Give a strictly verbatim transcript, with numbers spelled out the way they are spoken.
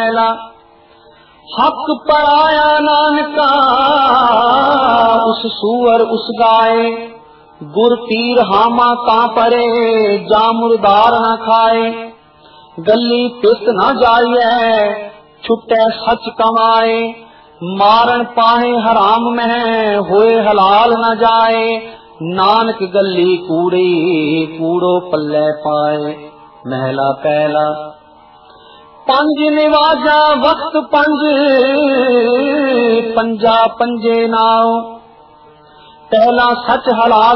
पहला। हक पढ़ाया नानका उस सूअर उस गाय, गुर तीर हामा ता परे जा मुर्दार न खाए। गली पिस न जाइए छुटे सच कमाए, मारन पाए हराम में होए हलाल न जाए। नानक गली कूड़ी कूड़ो पल्ले पाए। महला पहला। पंज निवाजा वक्त पंज पंजा पंजे नाव, पहला सच हलाल